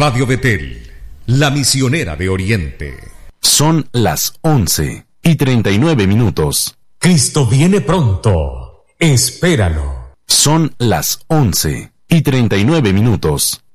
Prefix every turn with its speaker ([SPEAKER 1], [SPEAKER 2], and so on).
[SPEAKER 1] Radio Betel, la misionera de Oriente.
[SPEAKER 2] Son las 11:39.
[SPEAKER 3] Cristo viene pronto. Espéralo.
[SPEAKER 2] Son las 11:39.